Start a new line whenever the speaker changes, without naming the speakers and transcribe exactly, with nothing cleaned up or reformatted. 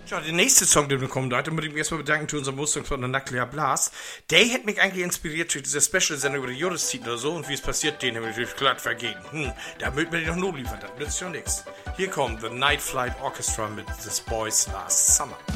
Ja, der nächste Song, den wir kommen, da muss ich mich erstmal bedanken zu unserem Mustang von der Nuclear Blast. Der hat mich eigentlich inspiriert für diese Special-Sendung über die Juristit oder so. Und wie es passiert, den haben wir natürlich glatt vergeben. Hm, da möchten wir die noch nur liefern, das nützt ja nichts. Hier kommt The Night Flight Orchestra mit This Boys Last Summer.